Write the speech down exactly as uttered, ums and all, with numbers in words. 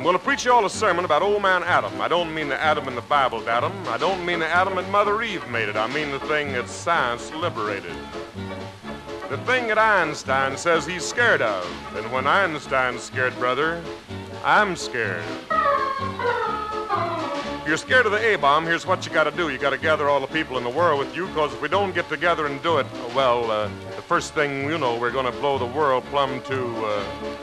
Well, to preach you all a sermon about old man Adam. I don't mean the Adam in the Bible, Adam. I don't mean the Adam that Mother Eve made it. I mean the thing that science liberated. The thing that Einstein says he's scared of. And when Einstein's scared, brother, I'm scared. If you're scared of the A-bomb, here's what you got to do. You got to gather all the people in the world with you, because if we don't get together and do it, well, uh, the first thing you know, we're going to blow the world plumb to... Uh,